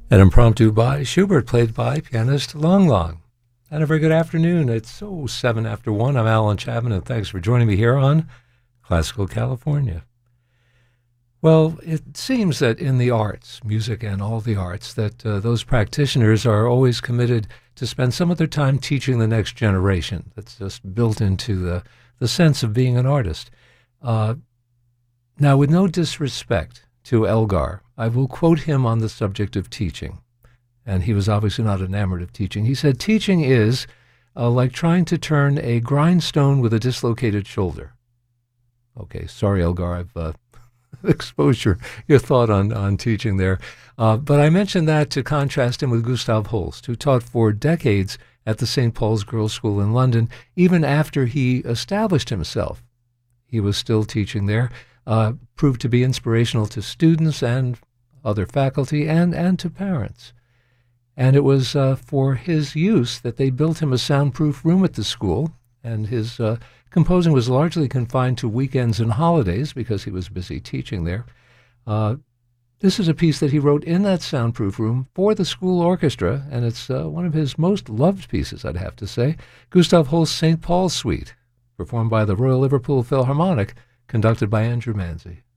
An impromptu by Schubert, played by pianist Long Long. And a very good afternoon. It's 7 after 1. I'm Alan Chapman, and thanks for joining me here on Classical California. Well, it seems that in the arts, music and all the arts, that those practitioners are always committed to spend some of their time teaching the next generation. That's just built into the sense of being an artist. Now, with no disrespect to Elgar, I will quote him on the subject of teaching. And he was obviously not enamored of teaching. He said, teaching is like trying to turn a grindstone with a dislocated shoulder. Okay, sorry, Elgar, I've exposed your thought on teaching there. But I mentioned that to contrast him with Gustav Holst, who taught for decades at the St. Paul's Girls' School in London. Even after he established himself, he was still teaching there. Proved to be inspirational to students and other faculty and to parents. And it was for his use that they built him a soundproof room at the school, and his composing was largely confined to weekends and holidays because he was busy teaching there. This is a piece that he wrote in that soundproof room for the school orchestra, and it's one of his most loved pieces, I'd have to say, Gustav Holst's St. Paul's Suite, performed by the Royal Liverpool Philharmonic, conducted by Andrew Manze.